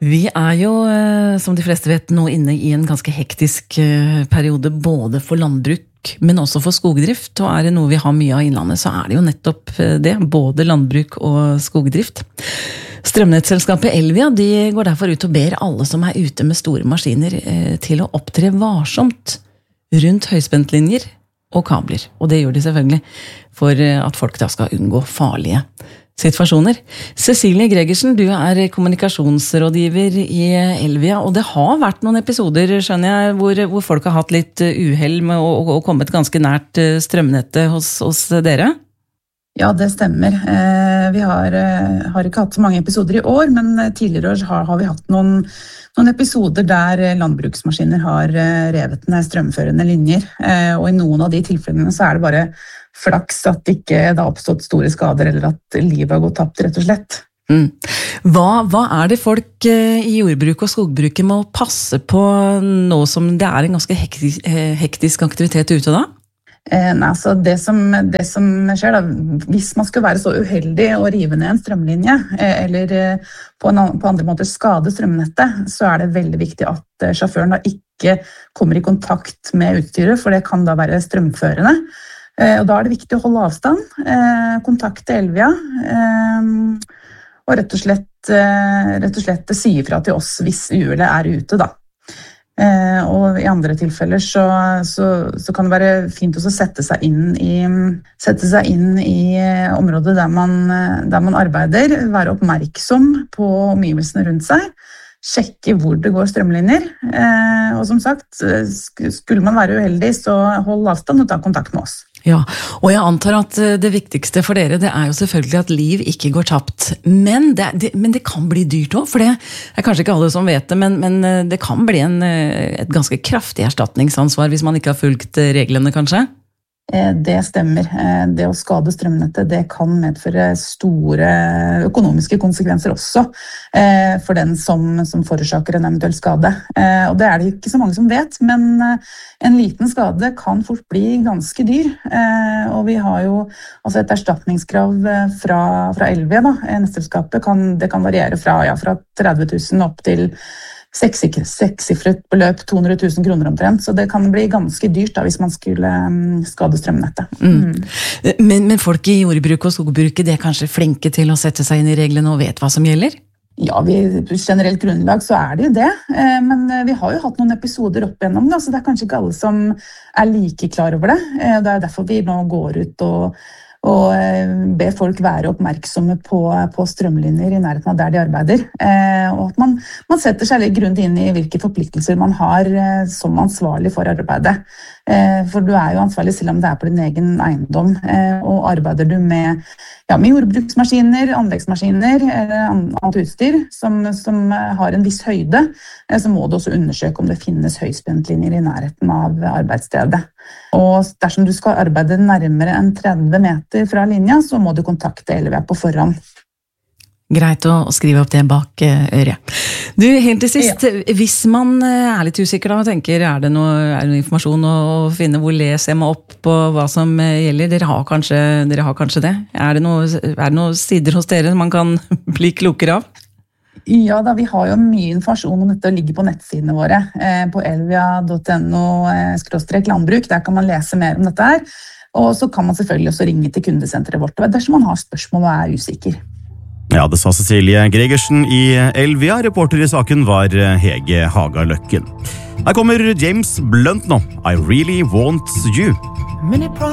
Vi jo, som de fleste vet, nå inne i en ganske hektisk periode, både for landbruk, men også for skogdrift. Og det noe vi har mye av i innlandet, så det jo nettopp det, både landbruk og skogdrift. Strømnettselskapet Elvia, de går derfor ut og ber alle som ute med store maskiner til å opptre varsomt rundt høyspentlinjer og kabler. Og det gjør de selvfølgelig for at folk da skal unngå farlige situasjoner. Cecilie Gregersen, du kommunikasjonsrådgiver i Elvia, og det har vært noen episoder, skjønner jeg, hvor folk har hatt litt uheld med å kommet ganske nært strømnettet hos dere? Ja, det stemmer. Vi har ikke hatt så mange episoder i år, men tidligere år har vi hatt noen episoder der landbruksmaskiner har revet ned strømførende linjer, og i noen av de tilfellene så det bare flaks at ikke det har oppstått store skader, eller at livet har gått tapt, rett og slett. Hva det folk i jordbruk og skogbruket må passe på nå som det en ganske hektisk aktivitet ute da? Nei, så det som skjer da, hvis man skulle være så uheldig å rive ned en strømlinje, eller på andre måter skade strømnettet, så det veldig viktig at sjåføren da ikke kommer i kontakt med utstyret, for det kan da være strømførende. Og da det viktig å holde avstand, kontakte Elvia, og rett og slett si ifra til oss hvis uhellet ute da. Og i andre tilfeller så kan det være fint å sette seg inn i området der man arbeider, være oppmerksom på omgivelsene rundt seg, sjekke hvor det går strømlinjer, og som sagt, skulle man være uheldig, så hold avstand og ta kontakt med oss. Ja, og jeg antar at det viktigste for dere, det jo selvfølgelig at liv ikke går tapt, men det kan bli dyrt også, for det kanskje ikke alle som vet det, men det kan bli et ganske kraftig erstatningsansvar hvis man ikke har fulgt reglene, kanskje? Det stemmer. Det å skade strømnettet, det kan medføre store økonomiske konsekvenser også for den som forårsaker en eventuell skade. Og det det ikke så mange som vet, men en liten skade kan fort bli ganske dyr. Og vi har jo altså et erstatningskrav fra Elvia, da. Nettselskapet det kan variere fra 30 000 opp til sekssifret beløp, 200 000 kroner omtrent, så det kan bli ganske dyrt da, hvis man skulle skade strømnettet. Men folk i jordbruk og skogbruket, de kanskje flinke til å sette seg inn i reglene og vet hva som gjelder? Ja, på generelt grunnlag så det jo det, men vi har jo hatt noen episoder opp igjennom, da, så det kanskje ikke alle som like klar over det. Det derfor vi nå går ut og be folk være oppmerksomme på strømlinjer i nærheten av der de arbeider. Og at man setter seg litt grundig inn i hvilke forpliktelser man har som ansvarlig for arbeidet. For du jo ansvarlig selv om det på din egen eiendom, og arbeider du med jordbruksmaskiner, anleggsmaskiner eller annet utstyr som har en viss høyde, så må du også undersøke om det finnes høyspentlinjer i nærheten av arbeidsstedet. Og dersom du skal arbeide nærmere enn 30 meter fra linja, så må du kontakte Elvia på forhånd. Greit å skrive opp det bak øret. Du, helt til sist, hvis man litt usikker da, og tenker, det noe informasjon å finne, hvor leser jeg meg opp på hva som gjelder? Dere har kanskje det? Det noen sider hos dere man kan bli klokere av? Ja da, vi har jo mye informasjon om dette og ligger på nettsidene våre på elvia.no/landbruk. Der kan man lese mer om dette her. Og så kan man selvfølgelig også ringe til kundesenteret vårt dersom man har spørsmål og usikker. Ja, det sa Cecilie Gregersen i Elvia. Reporter i saken var Hege Haga Løkken. Her kommer James Blunt nå. I Really Want You.